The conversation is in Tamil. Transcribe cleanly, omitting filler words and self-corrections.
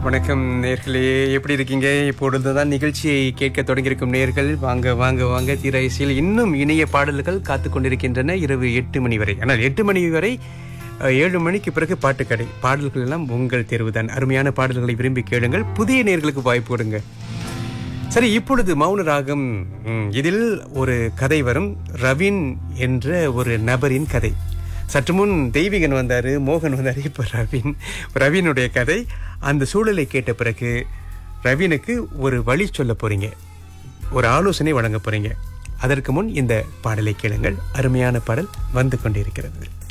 வணக்கம் நேர்களே, எப்படி இருக்கீங்க? இப்பொழுதுதான் நிகழ்ச்சியை கேட்க தொடங்கியிருக்கும் நேர்கள், வாங்க வாங்க வாங்க. திரைசில் இன்னும் இணைய பாடல்கள் காத்து கொண்டிருக்கின்றன இரவு 8 மணி வரை. ஆனால் 8 மணி வரை 7 மணிக்கு பிறகு பாட்டுக்கடை. பாடல்கள் எல்லாம் உங்கள் தேர்வுதான். அருமையான பாடல்களை விரும்பி கேளுங்கள். புதிய நேர்களுக்கு வாய்ப்பு கொடுங்க. சரி, இப்பொழுது மௌன ராகம். இதில் ஒரு கதை வரும். ரவின் என்ற ஒரு நபரின் கதை. சற்று முன் தெய்வீகன் வந்தாரு, மோகன் வந்தாரு, இப்ப ரவினுடைய கதை. அந்த சூழலை கேட்ட பிறகு ரவினுக்கு ஒரு வழி சொல்ல போறீங்க, ஒரு ஆலோசனை வழங்க போறீங்க. அதற்கு முன் இந்த பாடலை கேளுங்கள். அருமையான பாடல் வந்து கொண்டிருக்கிறது.